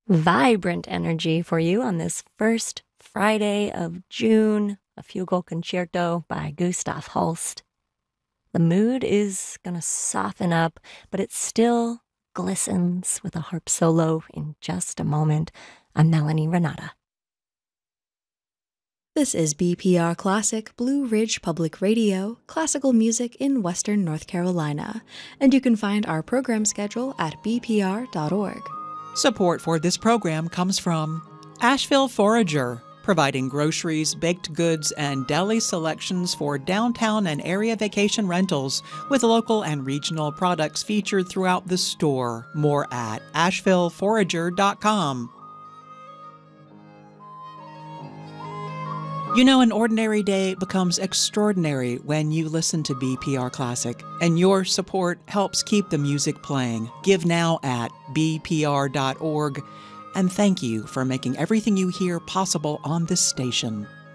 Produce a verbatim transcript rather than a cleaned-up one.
vibrant energy for you on this first Friday of June, a Fugal Concerto by Gustav Holst. The mood is going to soften up, but it still glistens with a harp solo in just a moment. I'm Melanie Renata. This is B P R Classic, Blue Ridge Public Radio, classical music in Western North Carolina, and you can find our program schedule at b p r dot org. Support for this program comes from Asheville Forager, providing groceries, baked goods, and deli selections for downtown and area vacation rentals, with local and regional products featured throughout the store. More at asheville forager dot com. You know, an ordinary day becomes extraordinary when you listen to B P R Classic, and your support helps keep the music playing. Give now at b p r dot org, and thank you for making everything you hear possible on this station.